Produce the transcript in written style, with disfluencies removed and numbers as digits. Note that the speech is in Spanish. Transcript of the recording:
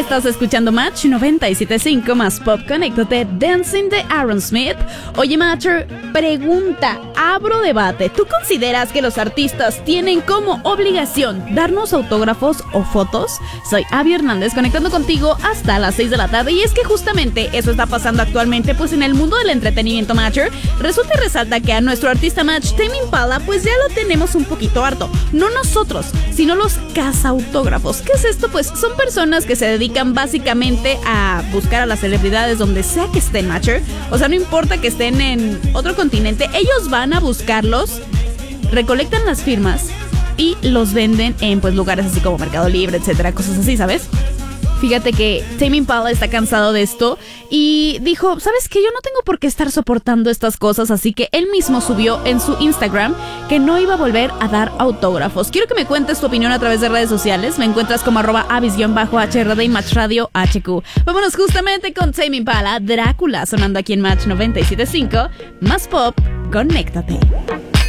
Estás escuchando Match 97.5 más Pop. Conéctate, Dancing de Aerosmith. Oye, Matcher, pregunta, abro debate. ¿Tú consideras que los artistas tienen como obligación darnos autógrafos o fotos? Soy Abby Hernández, conectando contigo hasta las 6 de la tarde. Y es que justamente eso está pasando actualmente, pues en el mundo del entretenimiento, Matcher. Resulta y resalta que a nuestro artista Match, Tame Impala, pues ya lo tenemos un poquito harto. No nosotros, sino los cazautógrafos. ¿Qué es esto? Pues son personas que se dedican básicamente a buscar a las celebridades donde sea que estén, Matcher. O sea, no importa que estén en otro continente, ellos van a buscarlos, recolectan las firmas y los venden en pues lugares así como Mercado Libre, etcétera, cosas así, ¿sabes? Fíjate que Tame Impala está cansado de esto y dijo, ¿sabes qué? Yo no tengo por qué estar soportando estas cosas, así que él mismo subió en su Instagram que no iba a volver a dar autógrafos. Quiero que me cuentes tu opinión a través de redes sociales. Me encuentras como @avis_HRD y Match Radio HQ. Vámonos justamente con Tame Impala, Drácula, sonando aquí en Match 97.5. Más Pop, conéctate.